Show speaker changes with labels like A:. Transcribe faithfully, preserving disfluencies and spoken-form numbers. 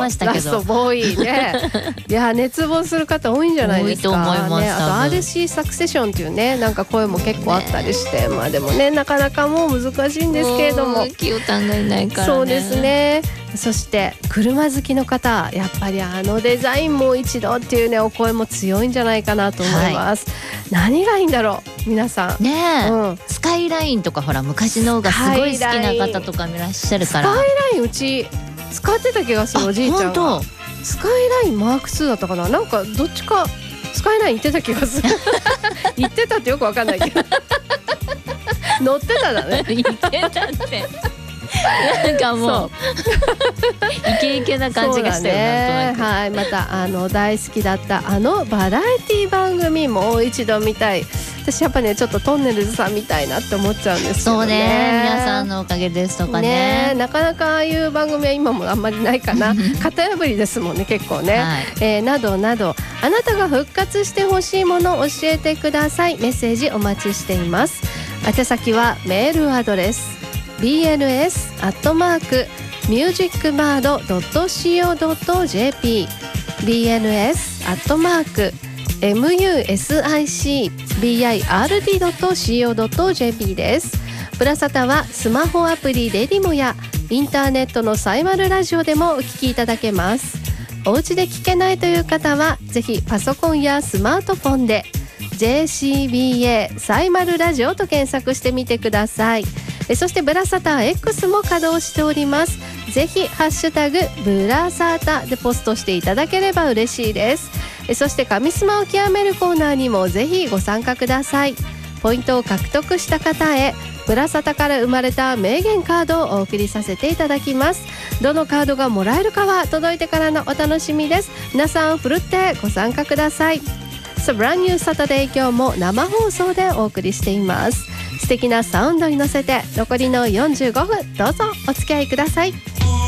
A: ましたけど、
B: ラストボーイねいや熱望する方多いんじゃないですか。
A: 多いと思います、
B: ね、あと アールエスシー サクセションっていうねなんか声も結構あったりして、ね、まあでもねなかなかもう難しいんですけれども、
A: キヨタンがいないからね。
B: そうですね。そして車好きの方やっぱりあのデザインもう一度っていうねお声も強いんじゃないかなと思います、はい、何がいいんだろう皆さん
A: ねえ、
B: うん、
A: スカイラインとかほら昔のがすごい好きな方とかもいらっしゃるから。
B: スカイラインうち使ってた気がする。おじいちゃんがスカイラインマークツーだったかな、なんかどっちかスカイライン行ってた気がする行ってたってよくわかんないけど乗ってただね
A: 行ってたってなんかもうイケイケな感じがしたよね。
B: はい、またあの大好きだったあのバラエティ番組もう一度見たい。私やっぱねちょっとトンネルズさん見たいなって思っちゃうんですけどね。
A: そうね、皆さんのおかげですとか ね,
B: ねなかなかああいう番組は今もあんまりないかな型破りですもんね結構ね、はい、えー、などなどあなたが復活してほしいものを教えてください。メッセージお待ちしています。宛先はメールアドレス ビーエヌエス アットマーク ミュージックバード ドット シーオー ドット ジェーピー ビーエヌエス アットマーク ミューシックバード ドット シーオー ドット ジェーピー です。ブラサタはスマホアプリレディモやインターネットのサイマルラジオでもお聞きいただけます。お家で聞けないという方はぜひパソコンやスマートフォンで ジェーシービーエー サイマルラジオと検索してみてください。そしてブラサタ X も稼働しております。ぜひハッシュタグブラサタでポストしていただければ嬉しいです。そして神スマを極めるコーナーにもぜひご参加ください。ポイントを獲得した方へブラサタから生まれた名言カードをお送りさせていただきます。どのカードがもらえるかは届いてからのお楽しみです。皆さんふるってご参加ください。So Brand New Saturday 今日も生放送でお送りしています。素敵なサウンドに乗せて残りのよんじゅうごふんどうぞお付き合いください。